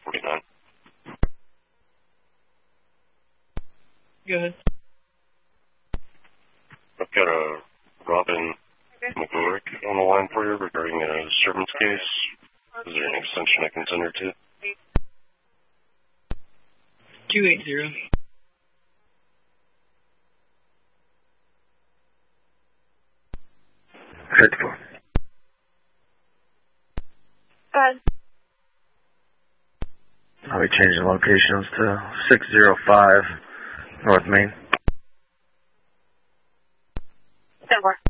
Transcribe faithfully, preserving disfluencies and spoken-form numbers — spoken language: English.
forty-nine. Go ahead. I've got a Robin Okay. McGorrick on the line for you regarding a disturbance case. Is there an extension I can send her to? two eight zero. Headphone. Go ahead. I'll be changing locations to six zero five North Main. Don't worry.